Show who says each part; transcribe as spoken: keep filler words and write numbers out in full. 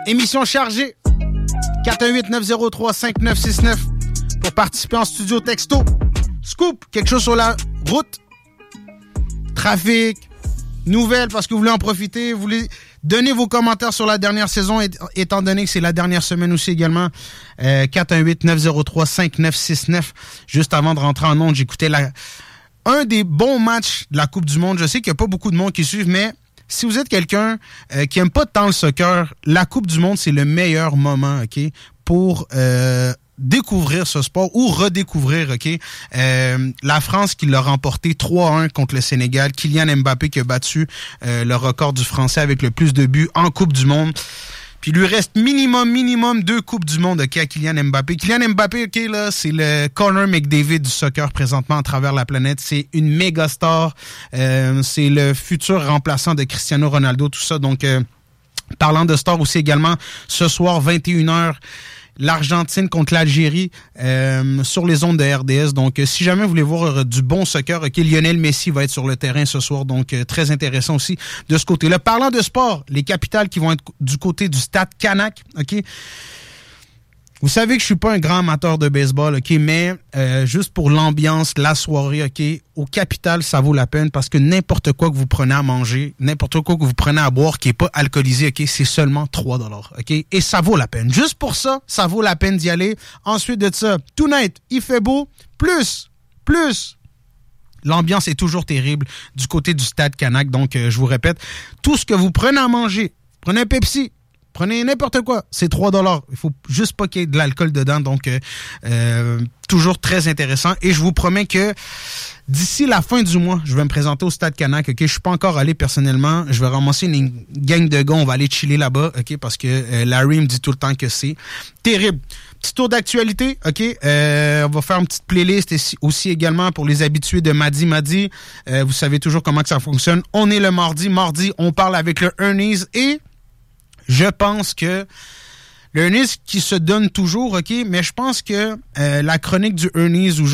Speaker 1: Émission chargée. quatre un huit neuf zéro trois cinq neuf six neuf pour participer en studio texto. Scoop, quelque chose sur la route. Trafic, nouvelles parce que vous voulez en profiter. Vous voulez donner vos commentaires sur la dernière saison, étant donné que c'est la dernière semaine aussi également. Euh, quatre un huit neuf zéro trois cinq neuf six neuf. Juste avant de rentrer en ondes, j'écoutais la... un des bons matchs de la Coupe du Monde. Je sais qu'il n'y a pas beaucoup de monde qui suivent, mais si vous êtes quelqu'un euh, qui n'aime pas tant le soccer, la Coupe du Monde, c'est le meilleur moment, OK, pour euh, découvrir ce sport ou redécouvrir, OK. Euh, la France qui l'a remporté trois à un contre le Sénégal. Kylian Mbappé qui a battu euh, le record du Français avec le plus de buts en Coupe du Monde. Puis il lui reste minimum, minimum deux Coupes du Monde, OK, à Kylian Mbappé. Kylian Mbappé, OK, là, c'est le Connor McDavid du soccer présentement à travers la planète. C'est une méga star. Euh, c'est le futur remplaçant de Cristiano Ronaldo, tout ça. Donc, euh, parlant de star aussi également, ce soir, vingt et une heures, l'Argentine contre l'Algérie euh, sur les ondes de R D S. Donc, euh, si jamais vous voulez voir euh, du bon soccer, OK, Lionel Messi va être sur le terrain ce soir. Donc, euh, très intéressant aussi de ce côté-là. Parlant de sport, les capitales qui vont être du côté du Stade Canac, OK. Vous savez que je suis pas un grand amateur de baseball, OK, mais euh, juste pour l'ambiance, la soirée, OK, au Capital, ça vaut la peine parce que n'importe quoi que vous prenez à manger, n'importe quoi que vous prenez à boire qui est pas alcoolisé, OK, c'est seulement trois dollars, OK, et ça vaut la peine. Juste pour ça, ça vaut la peine d'y aller. Ensuite de ça, tonight, il fait beau, plus, plus... L'ambiance est toujours terrible du côté du Stade Canac. Donc, euh, je vous répète, tout ce que vous prenez à manger, prenez un Pepsi, prenez n'importe quoi, c'est trois dollars. Il faut juste pas qu'il y ait de l'alcool dedans. Donc, euh, euh, toujours très intéressant. Et je vous promets que d'ici la fin du mois, je vais me présenter au Stade Canac. OK, je suis pas encore allé personnellement. Je vais ramasser une gang de gars. On va aller chiller là-bas. OK, parce que euh, Larry me dit tout le temps que c'est terrible. Petit tour d'actualité, OK? Euh, on va faire une petite playlist aussi également pour les habitués de Madi Madi. Euh, vous savez toujours comment que ça fonctionne. On est le mardi. Mardi, on parle avec le Ernie's et je pense que le Ernie's qui se donne toujours, OK? Mais je pense que euh, la chronique du Ernie's où